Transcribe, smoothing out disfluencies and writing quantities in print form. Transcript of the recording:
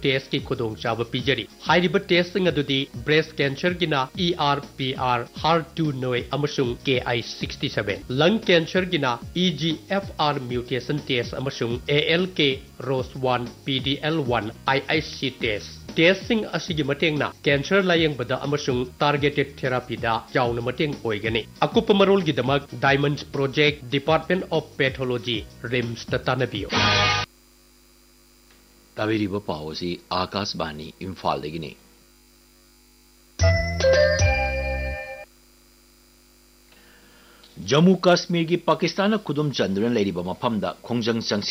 test की खुदोंग चाव पीजरी हाइरिब testing अदुदी breast cancer गिना ERPR HER2 नोय अमसुंग KI67 lung cancer गिना EGFR mutation test अमसुंग ALK ROS1 PDL1 IIC testing असिगी मटेंगना cancer लायंगबदा अमसुंग targeted थेरापीदा chown मटेंग ओइगनी अकुप Marol गिदमक diamonds project department of pathology RIMS ततानबियो ताबीरिबा पाओसी Akashvani Imphal दगिनी Jammu Kashmir की पाकिस्तान खुदुम चंद्रन लेरिबा मफमदा खोंजंग चंगसी